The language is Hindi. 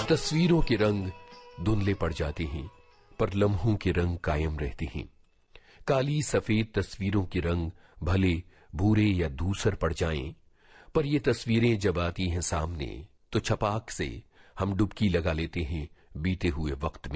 तस्वीरों के रंग धुंधले पड़ जाते हैं, पर लम्हों के रंग कायम रहते हैं। काली सफेद तस्वीरों के रंग भले भूरे या धूसर पड़ जाएं, पर ये तस्वीरें जब आती हैं सामने तो छपाक से हम डुबकी लगा लेते हैं बीते हुए वक्त में।